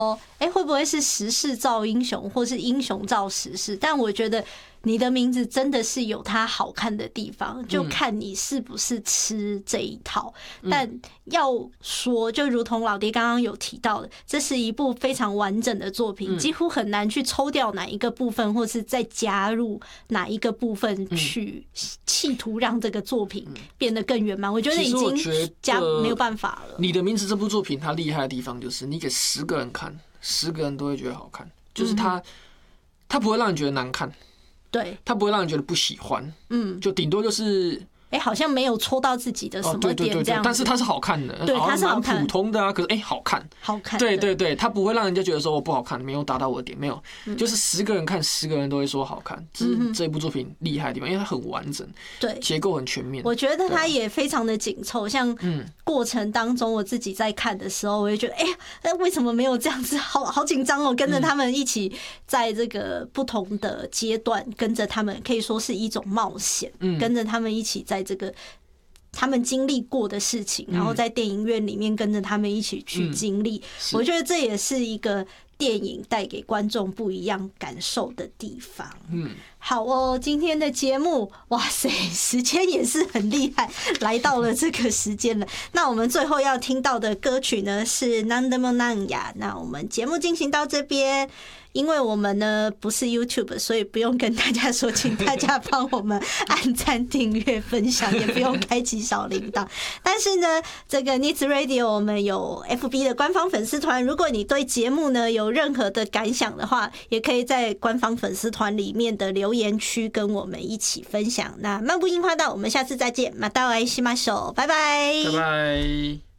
会不会是时势造英雄，或是英雄造时势？但我觉得你的名字真的是有它好看的地方，就看你是不是吃这一套。但要说，就如同老爹刚刚有提到的，这是一部非常完整的作品，几乎很难去抽掉哪一个部分，或是再加入哪一个部分去企图让这个作品变得更圆满。我觉得已经没有办法了。 你的名字这部作品它厉害的地方就是你给10个人看，10个人都会觉得好看，就是它不会让你觉得难看。 对， 它不会让人觉得不喜欢，就顶多就是好像没有戳到自己的什么点这样， 但是它是好看的， 对，它是好看， 蛮普通的啊，可是好看， 好看， 对对对，它不会让人家觉得说我不好看，没有达到我的点，没有，就是10个人看10个人都会说好看，这是这部作品厉害的地方，因为它很完整， 对， 结构很全面， 我觉得它也非常的紧凑，像过程当中我自己在看的时候，我就觉得为什么没有这样子，好紧张哦，跟着他们一起在这个不同的阶段，跟着他们可以说是一种冒险，跟着他们一起在这个他们经历过的事情，然后在电影院里面跟着他们一起去经历，我觉得这也是一个电影带给观众不一样感受的地方。好哦，今天的节目，哇塞，时间也是很厉害，来到了这个时间了。那我们最后要听到的歌曲呢是《Nandemo Nanya》。那我们节目进行到这边。因为我们呢不是 YouTube， 所以不用跟大家说，请大家帮我们按赞、订阅、分享，也不用开启小铃铛。但是呢，这个 Needs Radio 我们有 FB 的官方粉丝团，如果你对节目呢有任何的感想的话，也可以在官方粉丝团里面的留言区跟我们一起分享。那漫步樱花道，我们下次再见，马到来西马手，拜拜， 拜拜。